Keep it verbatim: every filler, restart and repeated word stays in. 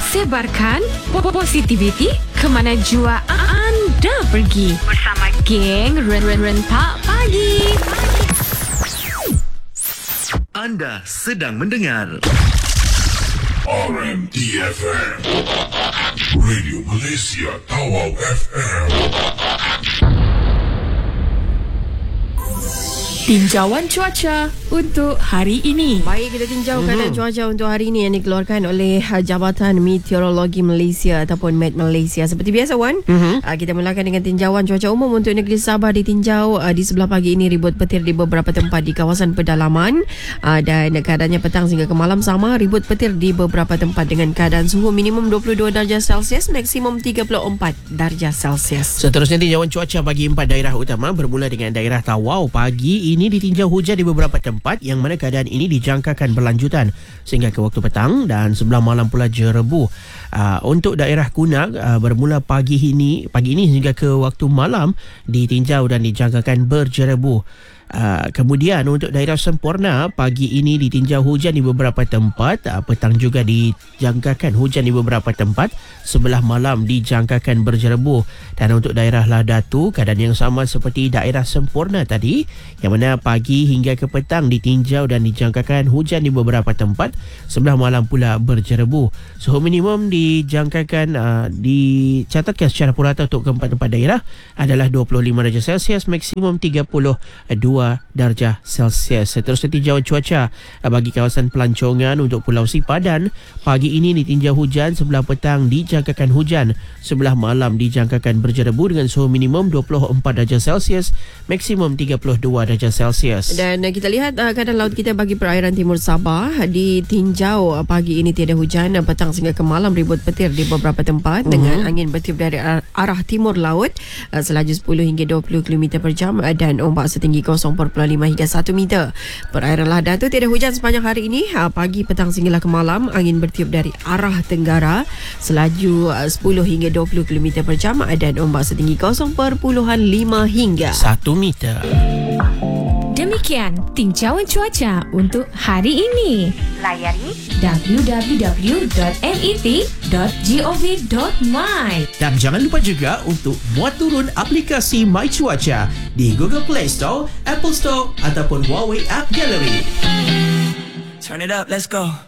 Sebarkan positivity ke mana jua anda pergi bersama geng Rentak Pagi. Anda sedang mendengar R M D F M, Radio Malaysia Tawau F M. Tinjauan cuaca untuk hari ini. Baik, kita tinjau keadaan mm-hmm. cuaca untuk hari ini yang dikeluarkan oleh Jabatan Meteorologi Malaysia ataupun Met Malaysia. Seperti biasa, Wan, mm-hmm. uh, kita mulakan dengan tinjauan cuaca umum untuk negeri Sabah. Ditinjau uh, di sebelah pagi ini ribut petir di beberapa tempat di kawasan pedalaman, uh, dan keadaannya petang hingga ke malam sama, ribut petir di beberapa tempat dengan keadaan suhu minimum dua puluh dua darjah Celsius, maksimum tiga puluh empat darjah Celsius. Seterusnya tinjauan cuaca bagi empat daerah utama, bermula dengan daerah Tawau. Pagi ini ditinjau hujan di beberapa tempat yang mana keadaan ini dijangkakan berlanjutan sehingga ke waktu petang dan sebelah malam pula jerebu. Uh, untuk daerah Kunang, uh, bermula pagi ini pagi ini hingga ke waktu malam ditinjau dan dijangkakan berjerebu. Uh, kemudian untuk daerah Semporna, pagi ini ditinjau hujan di beberapa tempat, uh, petang juga dijangkakan hujan di beberapa tempat, sebelah malam dijangkakan berjerebu. Dan untuk daerah Ladatu, keadaan yang sama seperti daerah Semporna tadi, yang mana pagi hingga ke petang ditinjau dan dijangkakan hujan di beberapa tempat, sebelah malam pula berjerebu. Suhu minimum dijangkakan uh, dicatatkan secara purata untuk keempat tempat daerah adalah dua puluh lima darjah Celsius, maksimum tiga puluh dua darjah Celsius. Seterusnya tinjauan cuaca bagi kawasan pelancongan untuk Pulau Sipadan. Pagi ini ditinjau hujan, sebelah petang dijangkakan hujan, sebelah malam dijangkakan berjerebu dengan suhu minimum dua puluh empat darjah Celsius, maksimum tiga puluh dua darjah Celsius. Dan uh, kita lihat uh, keadaan laut kita bagi perairan timur Sabah. Ditinjau uh, pagi ini tiada hujan, uh, petang hingga ke malam ribut petir di beberapa tempat uh-huh. dengan angin bertiup dari ar- arah timur laut uh, selaju sepuluh hingga dua puluh kilometer per jam uh, dan ombak setinggi kosong perpuluhan lima hingga satu meter. Perairan Ladatu tiada hujan sepanjang hari ini. Uh, pagi, petang sehinggalah ke malam angin bertiup dari arah tenggara selaju uh, sepuluh hingga dua puluh kilometer per jam uh, dan ombak setinggi kosong perpuluhan lima hingga satu meter. Demikian tinjauan cuaca untuk hari ini. Layari w w w dot met dot gov dot my. Dan jangan lupa juga untuk muat turun aplikasi My Cuaca di Google Play Store, Apple Store ataupun Huawei App Gallery. Turn it up, let's go.